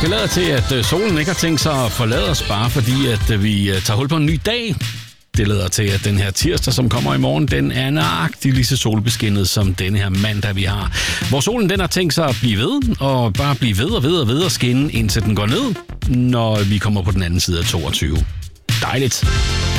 Det lader til, at solen ikke har tænkt sig at forlade os, bare fordi at vi tager hul på en ny dag. Det lader til, at den her tirsdag, som kommer i morgen, den er nøjagtig lige så solbeskinnet som den her mandag, vi har. Hvor solen den har tænkt sig at blive ved, og bare blive ved og ved og ved at skinne, indtil den går ned, når vi kommer på den anden side af 22. Dejligt.